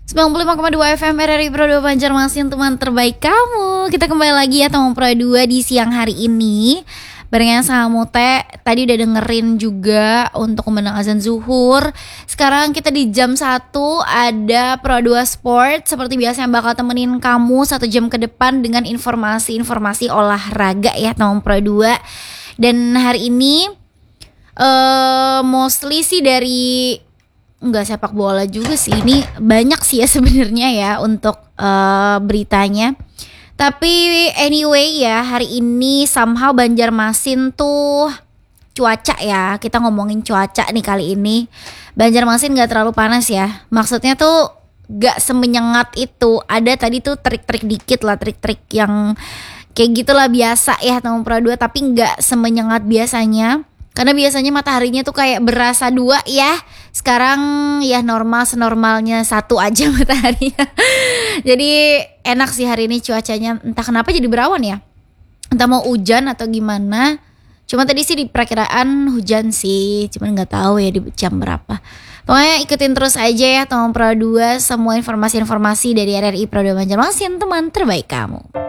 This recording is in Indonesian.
95,2 FM RRI Pro 2 Banjarmasin, teman terbaik kamu. Kita kembali lagi ya teman Pro 2 di siang hari ini barengan sama Mute. Tadi udah dengerin juga untuk kemenang azan zuhur. Sekarang kita di jam 1 ada Pro 2 Sport. Seperti biasa yang bakal temenin kamu 1 jam ke depan dengan informasi-informasi olahraga ya teman Pro 2. Dan hari ini mostly sih dari enggak sepak bola juga sih, ini banyak sih ya sebenarnya ya untuk beritanya. Tapi anyway ya, hari ini somehow Banjarmasin tuh cuaca ya, kita ngomongin cuaca nih kali ini. Banjarmasin gak terlalu panas ya, maksudnya tuh gak semenyengat itu. Ada tadi tuh trik-trik dikit lah, trik-trik yang kayak gitulah biasa ya teman Pro 2, tapi gak semenyengat biasanya. Karena biasanya mataharinya tuh kayak berasa 2 ya. Sekarang ya normal, senormalnya 1 aja mataharinya. Jadi enak sih hari ini cuacanya. Entah kenapa jadi berawan ya, entah mau hujan atau gimana. Cuma tadi sih di perakiraan hujan sih, cuman gak tahu ya di jam berapa. Pokoknya ikutin terus aja ya teman Pro 2, semua informasi-informasi dari RRI Pro 2 Banjarmasin, teman terbaik kamu.